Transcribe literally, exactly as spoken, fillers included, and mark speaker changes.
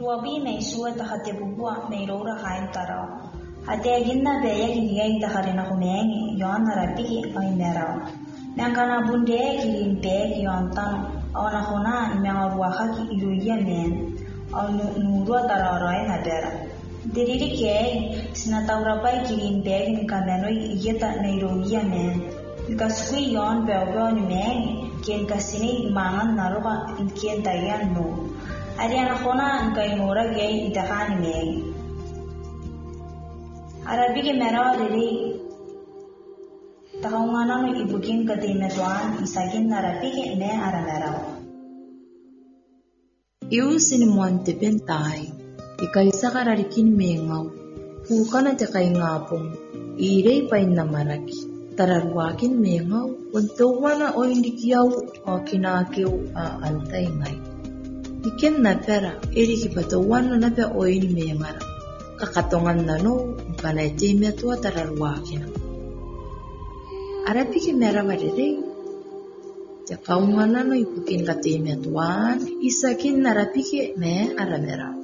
Speaker 1: Tuabi may suwa ta hati bubua may rora kain taraw. Hati agin na beya kinigay ta karina kumengi yon narapiki ay meraw. Nangkana bunde kirin beg yon tano aw na kuna mga waka ki iluya men aw nurua tararay nadera. Diriri kay sinatawrapay kirin beg ng kamenoy iyata na iluya men. Kaskui yon bewa ni men kien kasini mangan naruka kien tayan no. Ari anak kona kay mura gay itakan ni men. Arabi ke merawa diri takaungana no ibukin katimetuan isakin narapi ke me ara merawa.
Speaker 2: Iu sinimuante pentai ikai sakararikin mengaw pukana te kay ngapong irei pay na maraki tararwakin mengaw untuwana o indikiyaw o kinakiw a antay ngay iken na pera iri kipatuwana na pe o ini mengara kakatongan na no kana ite tua tararwakin arapi ke mera barere te kaungana no ipukin kate metuan isakin narapi ke me ara mera